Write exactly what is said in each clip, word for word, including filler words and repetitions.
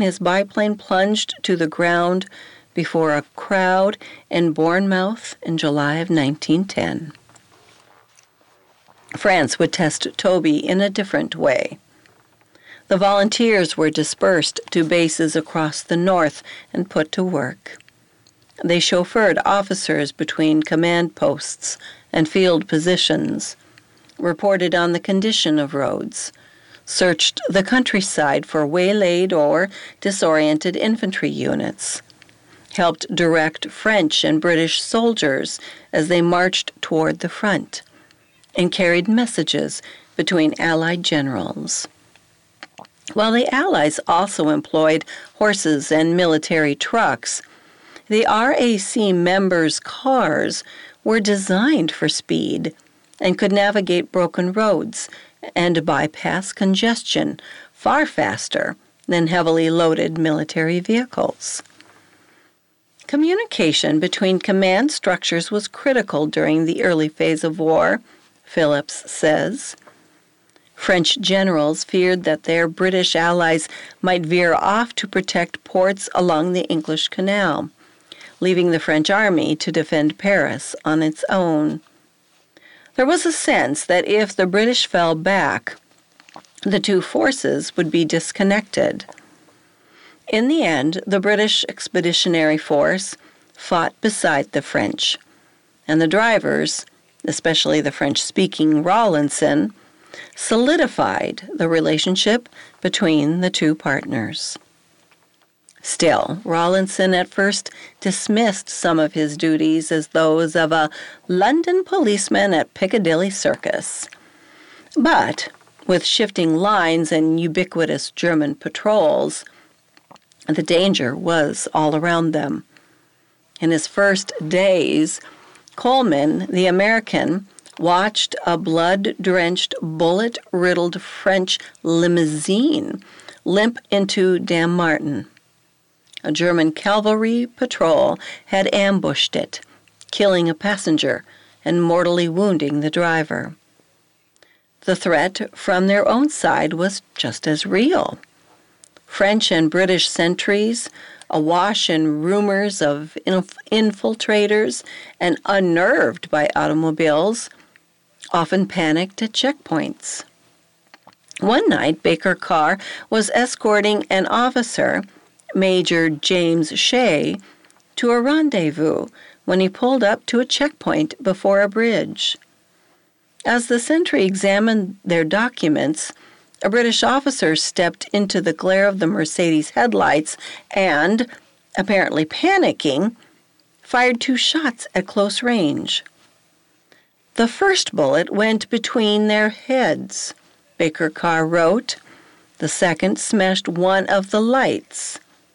His biplane plunged to the ground before a crowd in Bournemouth in July of nineteen ten. France would test Toby in a different way. The volunteers were dispersed to bases across the north and put to work. They chauffeured officers between command posts and field positions, reported on the condition of roads, searched the countryside for waylaid or disoriented infantry units, helped direct French and British soldiers as they marched toward the front, and carried messages between Allied generals. While the Allies also employed horses and military trucks, the R A C members' cars were designed for speed and could navigate broken roads and bypass congestion far faster than heavily loaded military vehicles. Communication between command structures was critical during the early phase of war, Phillips says. French generals feared that their British allies might veer off to protect ports along the English Canal, leaving the French army to defend Paris on its own. There was a sense that if the British fell back, the two forces would be disconnected. In the end, the British Expeditionary Force fought beside the French, and the drivers, especially the French-speaking Rawlinson, solidified the relationship between the two partners. Still, Rawlinson at first dismissed some of his duties as those of a London policeman at Piccadilly Circus. But with shifting lines and ubiquitous German patrols, the danger was all around them. In his first days, Coleman, the American, watched a blood-drenched, bullet-riddled French limousine limp into Dammartin. A German cavalry patrol had ambushed it, killing a passenger and mortally wounding the driver. The threat from their own side was just as real. French and British sentries, awash in rumors of inf- infiltrators and unnerved by automobiles, often panicked at checkpoints. One night, Baker Carr was escorting an officer, Major James Shea, to a rendezvous when he pulled up to a checkpoint before a bridge. As the sentry examined their documents, a British officer stepped into the glare of the Mercedes headlights and, apparently panicking, fired two shots at close range. The first bullet went between their heads, Baker Carr wrote. The second smashed one of the lights.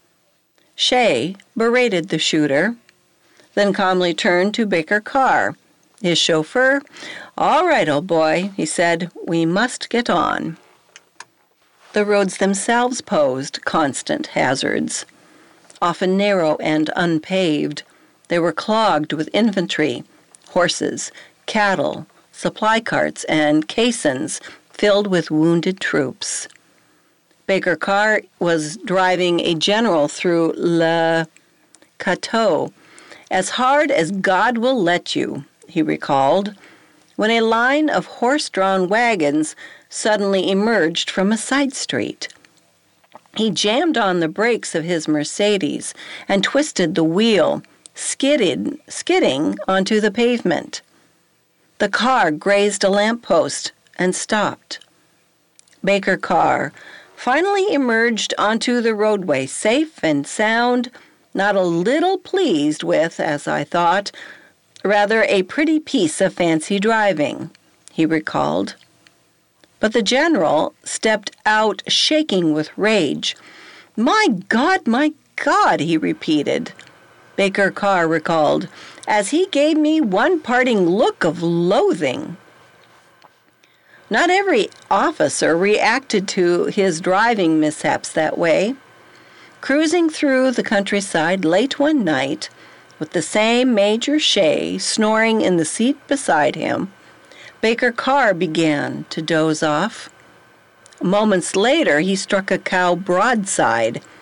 Shea berated the shooter, then calmly turned to Baker Carr, his chauffeur. "All right, old boy," he said, "we must get on." The roads themselves posed constant hazards. Often narrow and unpaved, they were clogged with infantry, horses, cattle, supply carts, and caissons filled with wounded troops. Baker Carr was driving a general through Le Cateau, "as hard as God will let you," he recalled, when a line of horse-drawn wagons suddenly emerged from a side street. He jammed on the brakes of his Mercedes and twisted the wheel, skidded, skidding onto the pavement. The car grazed a lamppost and stopped. Baker Carr finally emerged onto the roadway, safe and sound, not a little pleased with, as I thought, rather a pretty piece of fancy driving, he recalled. But the general stepped out shaking with rage. "My God, my God," he repeated, Baker Carr recalled, as he gave me one parting look of loathing. Not every officer reacted to his driving mishaps that way. Cruising through the countryside late one night, with the same Major Shea snoring in the seat beside him, Baker Carr began to doze off. Moments later, he struck a cow broadside